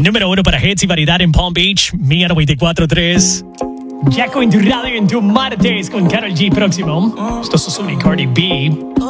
Número 1 para hits y variedad en Palm Beach, Mía 94.3. Jaco en tu radio en tu martes con Karol G próximo. Esto es Ozuna y Cardi B.